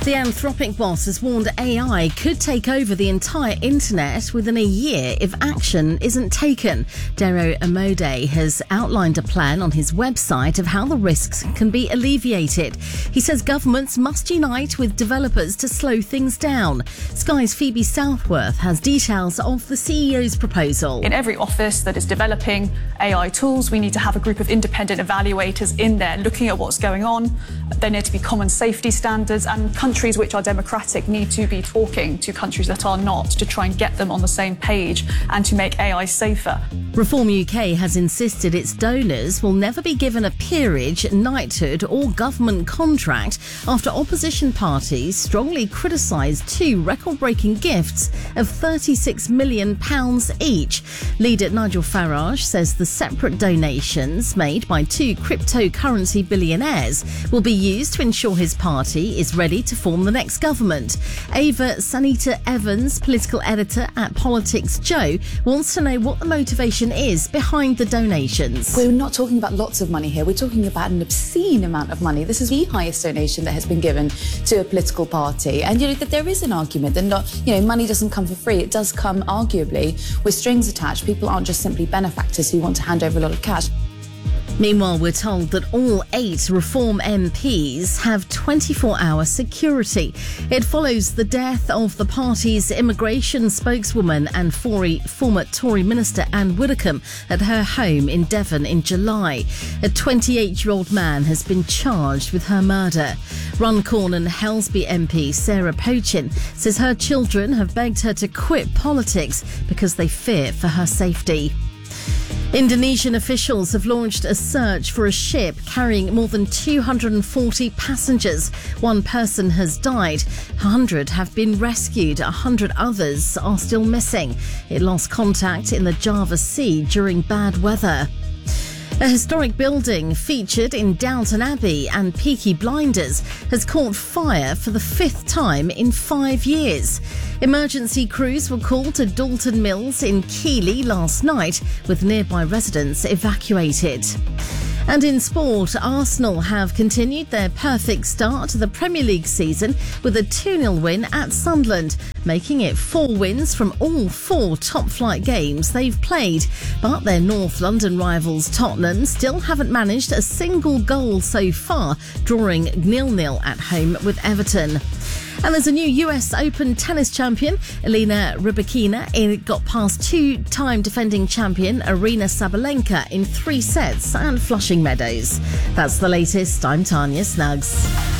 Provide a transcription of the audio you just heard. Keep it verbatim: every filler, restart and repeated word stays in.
The Anthropic boss has warned A I could take over the entire internet within a year if action isn't taken. Dero Amode has outlined a plan on his website of how the risks can be alleviated. He says governments must unite with developers to slow things down. Sky's Phoebe Southworth has details of the C E O's proposal. In every office that is developing A I tools, we need to have a group of independent evaluators in there looking at what's going on. There need to be common safety standards, and countries which are democratic need to be talking to countries that are not to try and get them on the same page and to make A I safer. Reform U K has insisted its donors will never be given a peerage, knighthood or government contract after opposition parties strongly criticised two record-breaking gifts of thirty-six million pounds each. Leader Nigel Farage says the separate donations made by two cryptocurrency billionaires will be used to ensure his party is ready to form the next government. Ava Sanita Evans, political editor at Politics Joe, wants to know what the motivation is behind the donations. We're not talking about lots of money here. We're talking about an obscene amount of money. This is the highest donation that has been given to a political party. And you know that there is an argument that not, you know, money doesn't come for free. It does come arguably with strings attached. People aren't just simply benefactors who want to hand over a lot of cash. Meanwhile, we're told that all eight Reform M Ps have twenty-four hour security. It follows the death of the party's immigration spokeswoman and former Tory minister Anne Widdecombe at her home in Devon in July. A twenty-eight-year-old man has been charged with her murder. Runcorn and Helsby M P Sarah Pochin says her children have begged her to quit politics because they fear for her safety. Indonesian officials have launched a search for a ship carrying more than two hundred forty passengers. One person has died. one hundred have been rescued. one hundred others are still missing. It lost contact in the Java Sea during bad weather. A historic building featured in Downton Abbey and Peaky Blinders has caught fire for the fifth time in five years. Emergency crews were called to Dalton Mills in Keighley last night, with nearby residents evacuated. And in sport, Arsenal have continued their perfect start to the Premier League season with a two nil win at Sunderland, making it four wins from all four top-flight games they've played. But their North London rivals Tottenham still haven't managed a single goal so far, drawing nil nil at home with Everton. And there's a new U S Open tennis champion. Elena Rybakina it got past two-time defending champion Arina Sabalenka in three sets at Flushing Meadows. That's the latest. I'm Tanya Snuggs.